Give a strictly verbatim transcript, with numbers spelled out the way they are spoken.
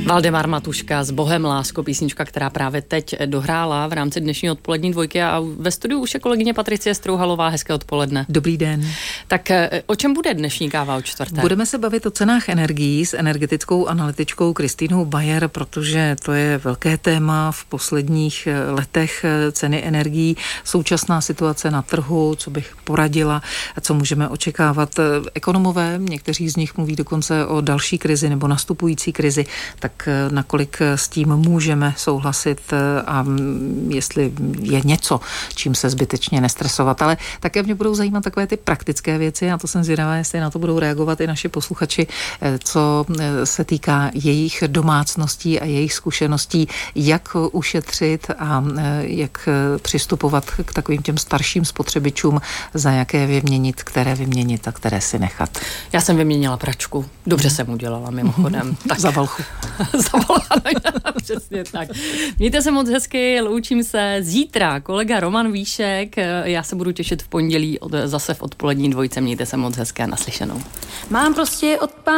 Valdemar Matuška s Bohem lásko, písnička, která právě teď dohrála v rámci dnešní odpolední dvojky a ve studiu už je kolegyně Patricie Strouhalová. Hezké odpoledne. Dobrý den. Tak o čem bude dnešní káva o čtvrté? Budeme se bavit o cenách energií s energetickou analytičkou Kristýnou Bayer, protože to je velké téma v posledních letech, ceny energií, současná situace na trhu, co bych poradila, co můžeme očekávat. Ekonomové, někteří z nich mluví dokonce o další krizi nebo nastupující krizi, tak nakolik s tím můžeme souhlasit a jestli je něco, čím se zbytečně nestresovat. Ale také mě budou zajímat takové ty praktické věci a to jsem zvědavá, jestli na to budou reagovat i naši posluchači, co se týká jejich domácností a jejich zkušeností, jak ušetřit a jak přistupovat k takovým těm starším spotřebičům, za jaké vyměnit, které vyměnit a které si nechat. Já jsem vyměnila pračku. Dobře jsem udělala, mimochodem. Tak. Za Valchu. Zavoláno, přesně tak. Mějte se moc hezky, loučím se zítra. Kolega Roman Víšek, já se budu těšit v pondělí od, zase v odpolední dvojce. Mějte se moc hezky a naslyšenou. Mám prostě od